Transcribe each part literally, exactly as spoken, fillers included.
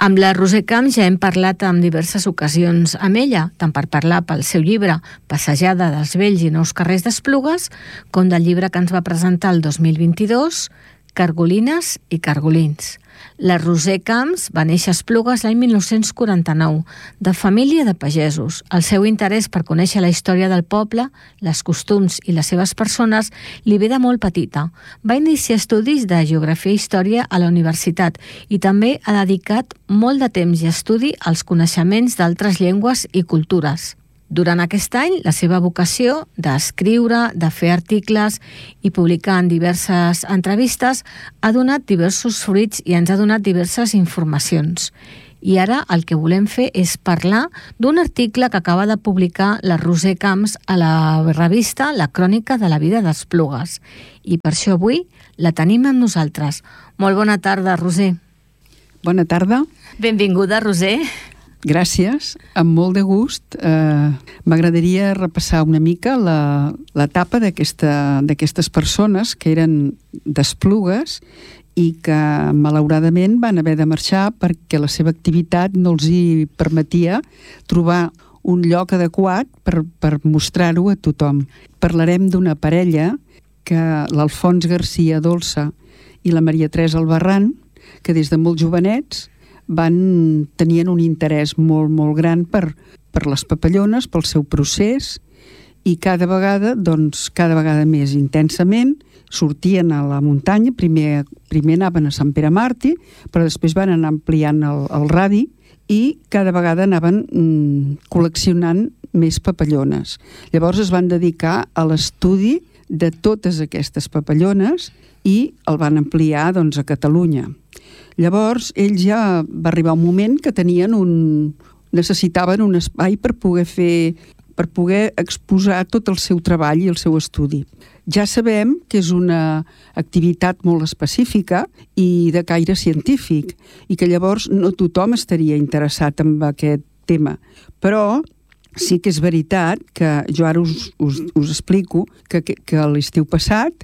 Amb la Roser Camps ja hem parlat en diverses ocasions amb ella, tant per parlar pel seu llibre Passejada dels vells i nous carrers d'Esplugues, com del llibre que ens va presentar el dos mil vint-i-dos, Cargolines i Cargolins. La Roser Camps va néixer a Esplugues l'any mil nou-cents quaranta-nou, de família de pagesos. El seu interès per conèixer la història del poble, les costums i les seves persones li ve de molt petita. Va iniciar estudis de geografia i història a la universitat i també ha dedicat molt de temps i estudi als coneixements d'altres llengües i cultures. Durant aquest any, la seva vocació d'escriure, de fer articles i publicar en diverses entrevistes ha donat diversos fruits i ens ha donat diverses informacions. I ara el que volem fer és parlar d'un article que acaba de publicar la Roser Camps a la revista La Crònica de la Vida d'Esplugues. I per això avui la tenim amb nosaltres. Molt bona tarda, Roser. Bona tarda. Benvinguda, Roser. Gràcies, amb molt de gust. Eh, M'agradaria repassar una mica la, l'etapa d'aquesta, d'aquestes persones que eren d'Esplugues i que malauradament van haver de marxar perquè la seva activitat no els hi permetia trobar un lloc adequat per, per mostrar-ho a tothom. Parlarem d'una parella, que l'Alfons Garcia Dolça i la Maria Teresa Albarrán, que des de molt jovenets van tenien un interès molt, molt gran per, per les papallones, pel seu procés, i cada vegada, doncs, cada vegada més intensament, sortien a la muntanya, primer, primer anaven a Sant Pere Màrtir, però després van anar ampliant el, el radi i cada vegada anaven mm, col·leccionant més papallones. Llavors es van dedicar a l'estudi de totes aquestes papallones i el van ampliar, doncs, a Catalunya. Llavors, ells ja va arribar un moment que tenien un... necessitaven un espai per poder fer, per poder exposar tot el seu treball i el seu estudi. Ja sabem que és una activitat molt específica i de caire científic i que llavors no tothom estaria interessat en aquest tema. Però sí que és veritat que jo ara us, us, us explico que, que, que l'estiu passat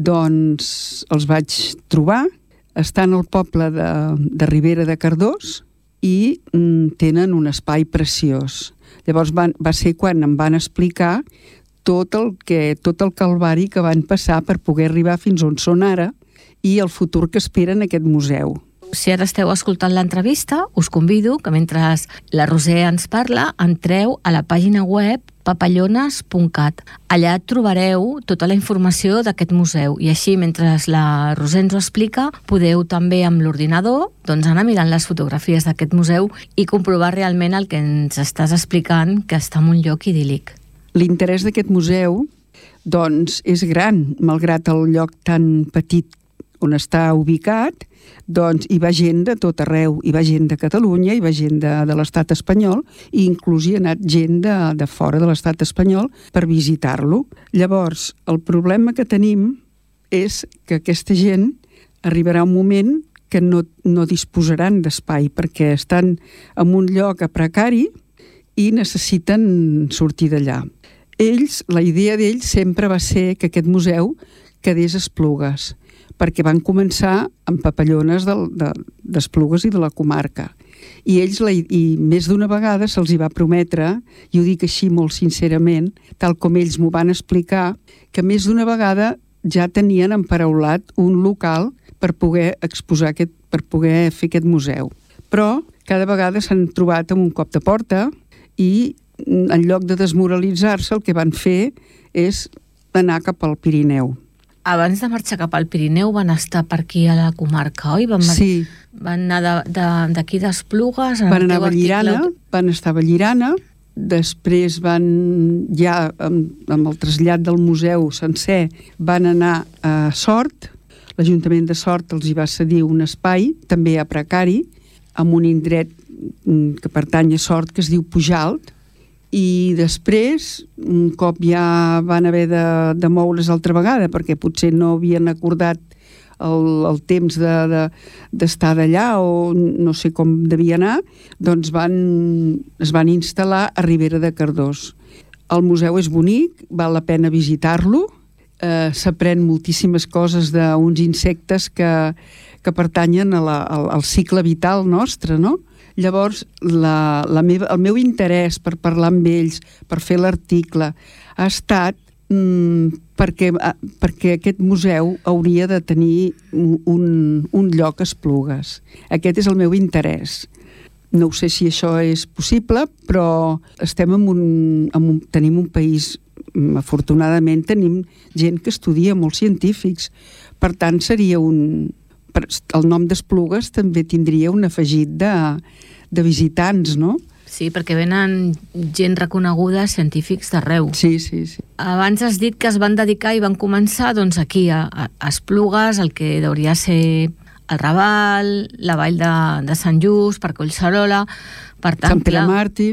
doncs els vaig trobar estan al poble de, de Ribera de Cardós i mm, tenen un espai preciós. Llavors van, va ser quan em van explicar tot el, que, tot el calvari que van passar per poder arribar fins on són ara i el futur que esperen aquest museu. Si ara esteu escoltant l'entrevista, us convido que mentre la Roser ens parla, entreu a la pàgina web papallones punt cat. Allà trobareu tota la informació d'aquest museu i així, mentre la Roser ens ho explica, podeu també amb l'ordinador doncs, anar mirant les fotografies d'aquest museu i comprovar realment el que ens estàs explicant, que està en un lloc idíl·lic. L'interès d'aquest museu doncs, és gran, malgrat el lloc tan petit on està ubicat, doncs hi va gent de tot arreu, hi va gent de Catalunya, hi va gent de, de l'estat espanyol i inclús hi ha anat gent de, de fora de l'estat espanyol per visitar-lo. Llavors, el problema que tenim és que aquesta gent arribarà un moment que no, no disposaran d'espai perquè estan en un lloc a precari i necessiten sortir d'allà. Ells, la idea d'ells sempre va ser que aquest museu quedés a Esplugues, perquè van començar amb papallones d'Esplugues de, i de la comarca. I ells, la, i més d'una vegada se'ls hi va prometre, i ho dic així molt sincerament, tal com ells m'ho van explicar, que més d'una vegada ja tenien emparaulat un local per poder exposar aquest, per poder fer aquest museu. Però cada vegada s'han trobat amb un cop de porta i en lloc de desmoralitzar-se el que van fer és anar cap al Pirineu. Abans de marxar cap al Pirineu van estar per aquí a la comarca, oi? Van, sí. Van anar d'aquí de, d'Esplugues... Van anar a Vallirana, article... van estar a Vallirana, després van, ja amb, amb el trasllat del museu sencer, van anar a Sort, l'Ajuntament de Sort els hi va cedir un espai, també a precari, amb un indret que pertany a Sort que es diu Pujalt, i després, un cop ja van haver de, de moure's altra vegada, perquè potser no havien acordat el, el temps de, de, d'estar d'allà o no sé com devia anar, doncs van, es van instal·lar a Ribera de Cardós. El museu és bonic, val la pena visitar-lo, eh, s'aprèn moltíssimes coses d'uns insectes que, que pertanyen a la, al, al cicle vital nostre, no? Llavors, la, la meva, el meu interès per parlar amb ells, per fer l'article, ha estat mm, perquè, perquè aquest museu hauria de tenir un, un lloc a Esplugues. Aquest és el meu interès. No sé si això és possible, però estem en un, en un, tenim un país, afortunadament tenim gent que estudia, molts científics. Per tant, seria un... el nom d'Esplugues també tindria un afegit de, de visitants, no? Sí, perquè venen gent reconeguda, científics d'arreu. Sí, sí, sí. Abans has dit que es van dedicar i van començar doncs, aquí, a, a Esplugues, el que hauria ser el Raval, la vall de, de Sant Just, per Collserola. Per tant, Sant Pere Màrtir.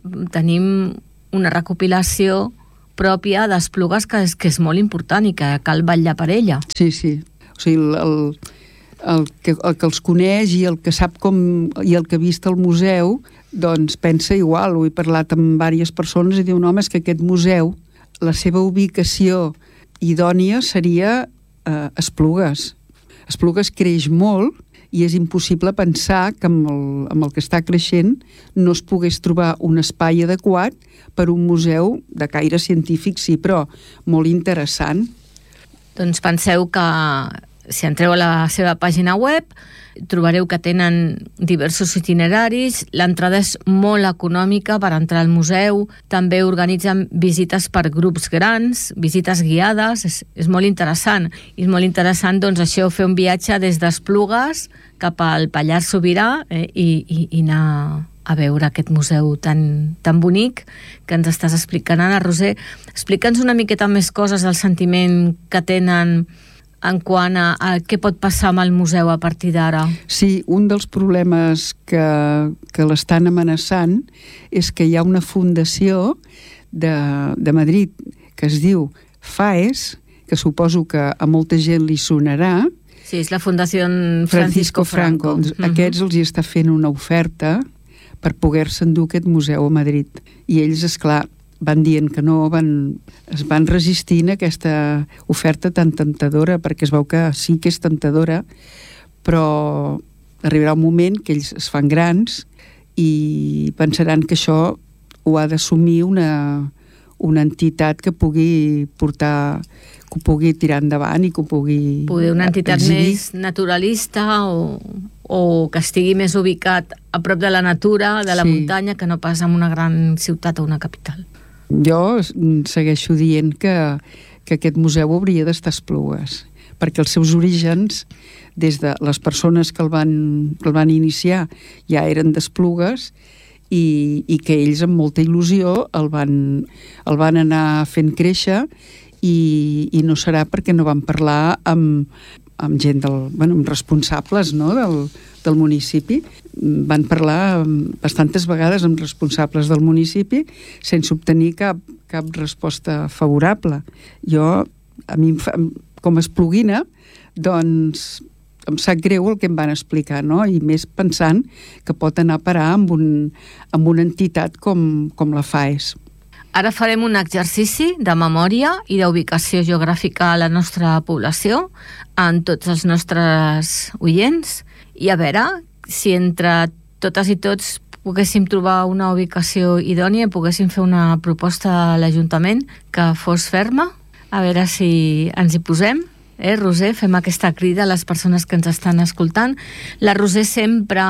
Tenim una recopilació pròpia d'Esplugues que és, que és molt important i que cal vetllar per ella. Sí, sí. O sigui, el, el, el, que, el que els coneix i el que sap com i el que ha vist al museu, doncs pensa igual. Ho he parlat amb diverses persones i diuen, home, és que aquest museu, la seva ubicació idònia seria eh, Esplugues. Esplugues creix molt i és impossible pensar que amb el, amb el que està creixent no es pogués trobar un espai adequat per un museu de caire científic, sí, però molt interessant. Doncs penseu que si entreu a la seva pàgina web trobareu que tenen diversos itineraris, l'entrada és molt econòmica per entrar al museu, també organitzen visites per grups grans, visites guiades, és, és molt interessant. I és molt interessant, doncs, això, fer un viatge des d'Esplugues cap al Pallars Sobirà eh, i, i, i anar a veure aquest museu tan, tan bonic que ens estàs explicant. Ara, Roser, explica'ns una miqueta més coses del sentiment que tenen en quant a, a què pot passar amb el museu a partir d'ara. Sí, un dels problemes que, que l'estan amenaçant és que hi ha una fundació de, de Madrid que es diu FAES, que suposo que a molta gent li sonarà. Sí, és la Fundació Francisco, Francisco Franco. Franco. Uh-huh. Aquests els hi està fent una oferta per poder-se endur aquest museu a Madrid. I ells, esclar, van dient que no, van, es van resistint a aquesta oferta tan temptadora, perquè es veu que sí que és temptadora, però arribarà un moment que ells es fan grans i pensaran que això ho ha d'assumir una, una entitat que pugui portar, que ho pugui tirar endavant i que ho pugui Poder una entitat exhibir. Més naturalista o, o que estigui més ubicat a prop de la natura, de la Sí. muntanya, que no pas en una gran ciutat o una capital. Jo segueixo dient que, que aquest museu hauria d'estar a Esplugues, perquè els seus orígens, des de les persones que el van, que el van iniciar, ja eren d'Esplugues, i, i que ells amb molta il·lusió el van, el van anar fent créixer, i, i no serà perquè no van parlar amb, amb gent del, bueno, amb responsables, no?, del, del municipi. Van parlar bastantes vegades amb responsables del municipi sense obtenir cap, cap resposta favorable. Jo, a mi, com a espluguina, doncs em sap greu el que em van explicar, no? I més pensant que pot anar a parar amb, un, amb una entitat com, com la FAES. Ara farem un exercici de memòria i d'ubicació geogràfica a la nostra població, en tots els nostres oients, i a veure si entre totes i tots poguéssim trobar una ubicació idònia i poguéssim fer una proposta a l'Ajuntament que fos ferma. A veure si ens hi posem. Eh, Roser, fem aquesta crida a les persones que ens estan escoltant. La Roser sempre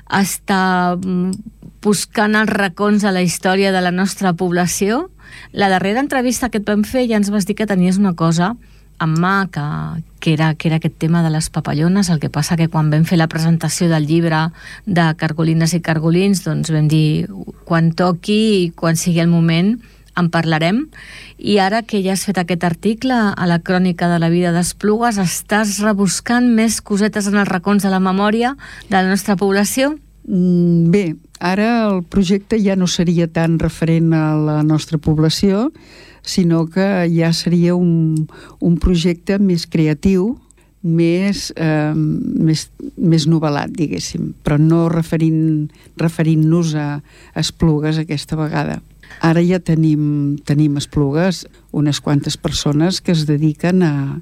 està buscant els racons a la història de la nostra població. La darrera entrevista que et vam fer ja ens vas dir que tenies una cosa en mà, que, que, era, que era aquest tema de les papallones. El que passa que quan vam fer la presentació del llibre de Cargolines i Cargolins, doncs vam dir, quan toqui i quan sigui el moment en parlarem. I ara que ja has fet aquest article a la crònica de la vida d'Esplugues, estàs rebuscant més cosetes en els racons de la memòria de la nostra població? Bé, ara el projecte ja no seria tan referent a la nostra població, sinó que ja seria un, un projecte més creatiu, més, eh, més, més novel·lat, diguéssim, però no referint, referint-nos a Esplugues aquesta vegada. Ara ja tenim, tenim a Esplugues unes quantes persones que es dediquen a,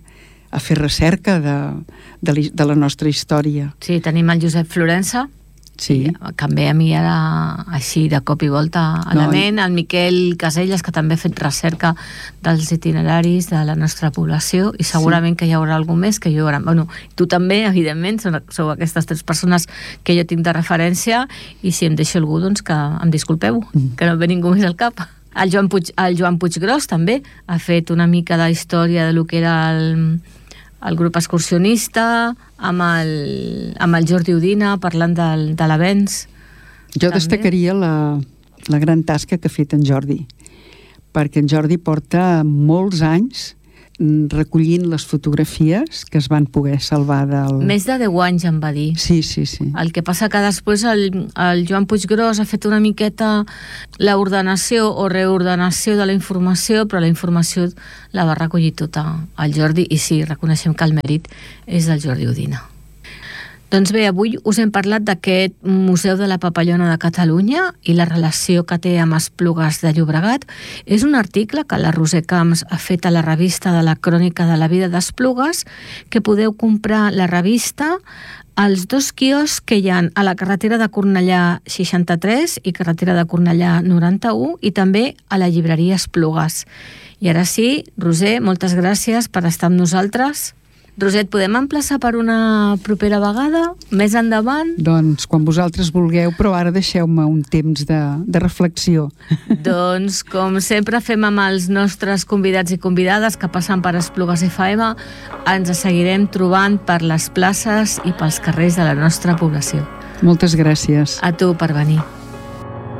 a fer recerca de, de, la, de la nostra història. Sí, tenim el Josep Florença, sí. que també a mi era així de cop i volta a la ment, el Miquel Caselles, que també ha fet recerca dels itineraris de la nostra població, i segurament sí. que hi haurà algú més que jo... Bueno, tu també, evidentment, sou aquestes tres persones que jo tinc de referència, i si em deixo algú, doncs que em disculpeu, mm. que no ve ningú més al cap. El Joan, Puig, el Joan Puiggròs també ha fet una mica de història de lo que era el, el grup excursionista, amb el, amb el Jordi Udina, parlant del, de l'avenç. Jo també destacaria la, la gran tasca que ha fet en Jordi, perquè en Jordi porta molts anys recollint les fotografies que es van poder salvar del... Més de deu anys em va dir. Sí, sí, sí. El que passa que després el, el Joan Puiggròs ha fet una miqueta l'ordenació o reordenació de la informació, però la informació la va recollir tota el Jordi, i sí, reconeixem que el mèrit és del Jordi Udina. Doncs bé, avui us hem parlat d'aquest Museu de la Papallona de Catalunya i la relació que té amb Esplugues de Llobregat. És un article que la Roser Camps ha fet a la revista de la Crònica de la Vida d'Esplugues, que podeu comprar la revista als dos quioscs que hi ha a la carretera de Cornellà seixanta-tres i carretera de Cornellà noranta-u, i també a la llibreria Esplugues. I ara sí, Roser, moltes gràcies per estar amb nosaltres. Roser, podem emplaçar per una propera vegada, més endavant? Doncs quan vosaltres vulgueu, però ara deixeu-me un temps de, de reflexió. Doncs, com sempre fem amb els nostres convidats i convidades que passen per Esplugues F M, ens seguirem trobant per les places i pels carrers de la nostra població. Moltes gràcies. A tu per venir.